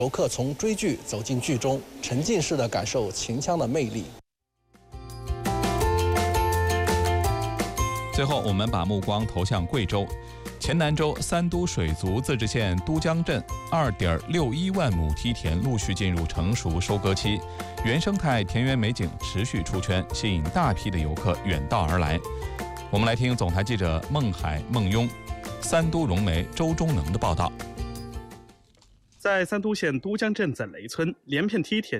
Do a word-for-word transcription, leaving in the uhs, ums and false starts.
游客从追剧走进剧中，沉浸式的感受秦腔的魅力。 最后，我们把目光投向贵州。黔南州三都水族自治县都江镇 二点六一万亩梯田陆续进入成熟收割期，原生态田园美景持续出圈，吸引大批的游客远道而来。我们来听总台记者孟海、孟雍、三都融媒周忠能的报道。 在三都县都江镇子雷村，连片梯田